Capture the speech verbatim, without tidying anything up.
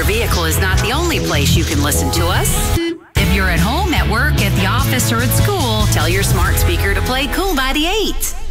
Your vehicle is not the only place you can listen to us. If you're at home, at work, at the office, or at school, tell your smart speaker to play Cool ninety-eight.